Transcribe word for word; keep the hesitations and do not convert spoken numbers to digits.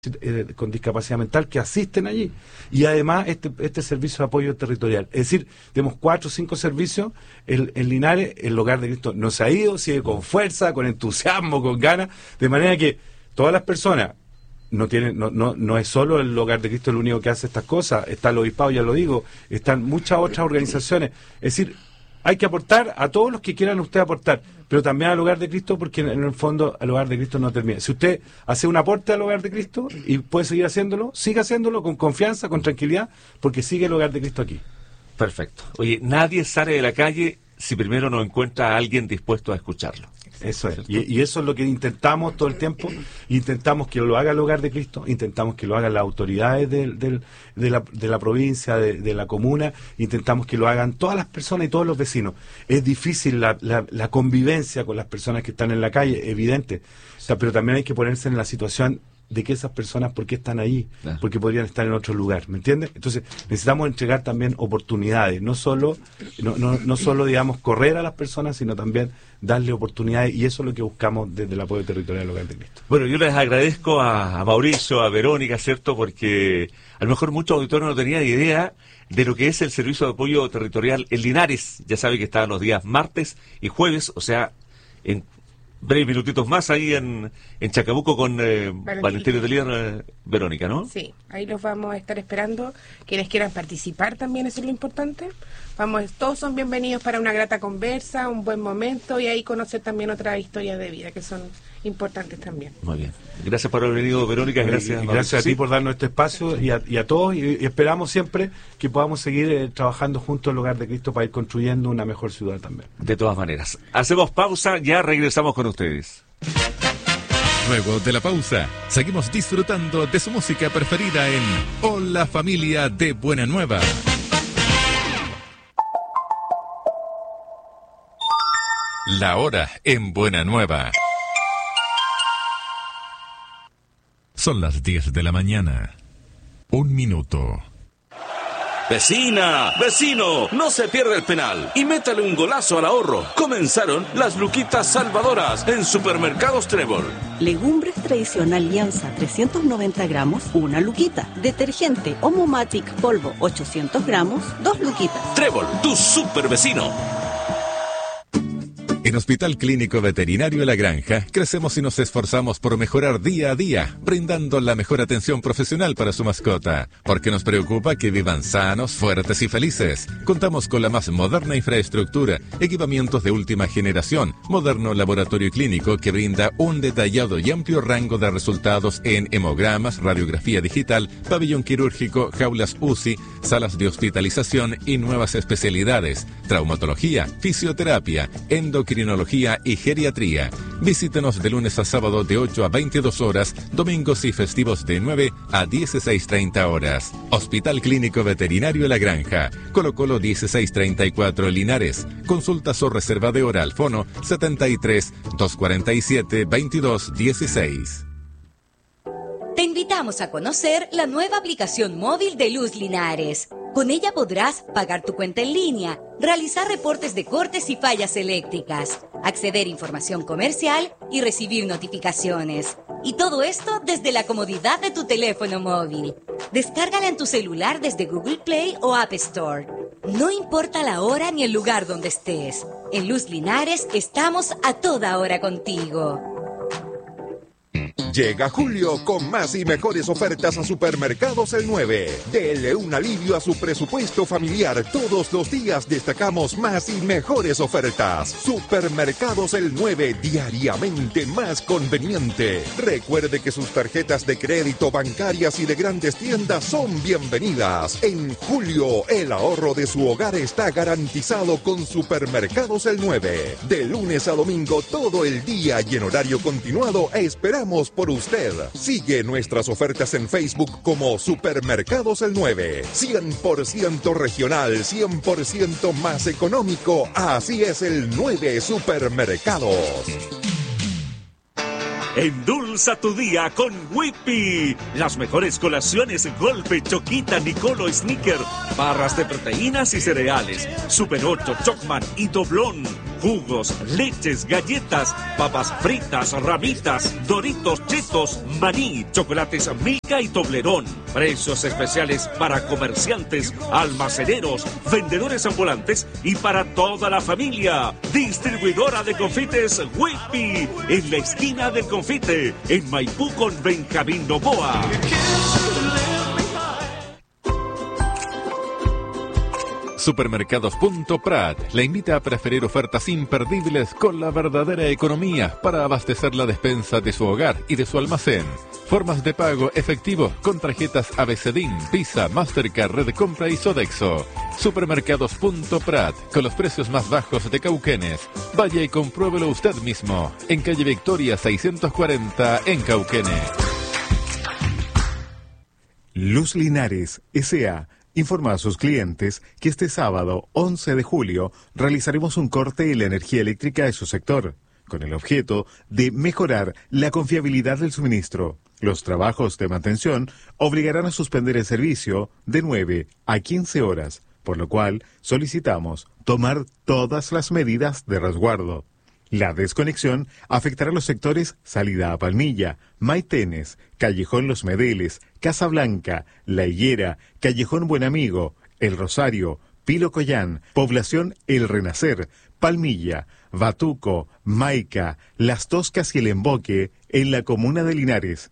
Eh, con discapacidad mental que asisten allí, y además este este servicio de apoyo territorial, es decir, tenemos cuatro o cinco servicios. En, en Linares el Hogar de Cristo no se ha ido, sigue con fuerza, con entusiasmo, con ganas, de manera que todas las personas no tienen, no, no, no es solo el Hogar de Cristo el único que hace estas cosas, está el obispado, ya lo digo, están muchas otras organizaciones, es decir, hay que aportar a todos los que quieran usted aportar, pero también al Hogar de Cristo, porque en, en el fondo el Hogar de Cristo no termina. Si usted hace un aporte al Hogar de Cristo y puede seguir haciéndolo, siga haciéndolo con confianza, con tranquilidad, porque sigue el Hogar de Cristo aquí. Perfecto. Oye, nadie sale de la calle si primero no encuentra a alguien dispuesto a escucharlo. Eso es, y, y eso es lo que intentamos todo el tiempo. Intentamos que lo haga el Hogar de Cristo, intentamos que lo hagan las autoridades del, del, de, la, de la provincia, de, de la comuna, intentamos que lo hagan todas las personas y todos los vecinos. Es difícil la, la, la convivencia con las personas que están en la calle, evidente, o sea, pero también hay que ponerse en la situación de que esas personas, ¿por qué están ahí? Claro. Porque podrían estar en otro lugar, ¿me entiendes? Entonces necesitamos entregar también oportunidades, no solo, no, no, no solo digamos correr a las personas, sino también darle oportunidades, y eso es lo que buscamos desde el apoyo territorial del Hogar de Cristo. Bueno, yo les agradezco a, a Mauricio, a Verónica, ¿cierto? Porque a lo mejor muchos auditores no tenían idea de lo que es el servicio de apoyo territorial en Linares. Ya sabe que está los días martes y jueves, o sea, en breves minutitos más ahí en, en Chacabuco con eh, Valentín Letelier, eh, Verónica, ¿no? Sí, ahí los vamos a estar esperando. Quienes quieran participar también, eso es lo importante. Vamos, todos son bienvenidos para una grata conversa, un buen momento, y ahí conocer también otras historias de vida que son importantes también. Muy bien. Gracias por haber venido, Verónica. Gracias, y, y gracias a ti por darnos este espacio, y a, y a todos, y, y esperamos siempre que podamos seguir eh, trabajando juntos en el Hogar de Cristo para ir construyendo una mejor ciudad también. De todas maneras. Hacemos pausa, ya regresamos con ustedes. Luego de la pausa, seguimos disfrutando de su música preferida en Hola Familia de Buena Nueva. La hora en Buena Nueva. Son las diez de la mañana. Un minuto. Vecina, vecino, no se pierda el penal y métale un golazo al ahorro. Comenzaron las luquitas salvadoras en Supermercados Trébol. Legumbres tradicional Alianza trescientos noventa gramos, una luquita. Detergente Omomatic polvo ochocientos gramos, dos luquitas. Trébol, tu super vecino. En Hospital Clínico Veterinario La Granja, crecemos y nos esforzamos por mejorar día a día, brindando la mejor atención profesional para su mascota, porque nos preocupa que vivan sanos, fuertes y felices. Contamos con la más moderna infraestructura, equipamientos de última generación, moderno laboratorio clínico que brinda un detallado y amplio rango de resultados en hemogramas, radiografía digital, pabellón quirúrgico, jaulas U C I, salas de hospitalización y nuevas especialidades, traumatología, fisioterapia, endocrinología, Crinología y geriatría. Visítenos de lunes a sábado de ocho a veintidós horas, domingos y festivos de nueve a dieciséis treinta horas. Hospital Clínico Veterinario La Granja, Colo Colo dieciséis treinta y cuatro Linares. Consultas o reserva de hora al fono setenta y tres, doscientos cuarenta y siete, veintidós dieciséis. Te invitamos a conocer la nueva aplicación móvil de Luz Linares. Con ella podrás pagar tu cuenta en línea, realizar reportes de cortes y fallas eléctricas, acceder a información comercial y recibir notificaciones. Y todo esto desde la comodidad de tu teléfono móvil. Descárgala en tu celular desde Google Play o App Store. No importa la hora ni el lugar donde estés. En Luz Linares estamos a toda hora contigo. Llega julio con más y mejores ofertas a Supermercados El nueve. Dele un alivio a su presupuesto familiar. Todos los días destacamos más y mejores ofertas. Supermercados El nueve, diariamente más conveniente. Recuerde que sus tarjetas de crédito, bancarias y de grandes tiendas son bienvenidas. En julio, el ahorro de su hogar está garantizado con Supermercados El nueve. De lunes a domingo, todo el día y en horario continuado, esperamos por usted. Sigue nuestras ofertas en Facebook como Supermercados El nueve. cien por ciento regional, cien por ciento más económico. Así es el nueve Supermercados. Endulza tu día con Whippy. Las mejores colaciones: Golpe, Choquita, Nicolo, Snicker, barras de proteínas y cereales, Super ocho, Chocman y Doblón. jugos, leches, galletas, papas fritas, ramitas, doritos, chetos, maní, chocolates Milka y Toblerón. Precios especiales para comerciantes, almaceneros, vendedores ambulantes y para toda la familia. Distribuidora de confites Whippy, en la esquina del confite, en Maipú con Benjamín Novoa. Supermercados.prat le invita a preferir ofertas imperdibles con la verdadera economía para abastecer la despensa de su hogar y de su almacén. Formas de pago efectivo con tarjetas A B C D I N, Visa, Mastercard, Red Compra y Sodexo. Supermercados.prat, con los precios más bajos de Cauquenes. Vaya y compruébelo usted mismo, en calle Victoria seiscientos cuarenta, en Cauquenes. Luz Linares, S A informa a sus clientes que este sábado, once de julio, realizaremos un corte en la energía eléctrica de su sector, con el objeto de mejorar la confiabilidad del suministro. Los trabajos de mantención obligarán a suspender el servicio de nueve a quince horas, por lo cual solicitamos tomar todas las medidas de resguardo. La desconexión afectará los sectores Salida a Palmilla, Maitenes, Callejón Los Medeles, Casa Blanca, La Higuera, Callejón Buen Amigo, El Rosario, Pilo Collán, Población El Renacer, Palmilla, Batuco, Maica, Las Toscas y El Emboque en la comuna de Linares.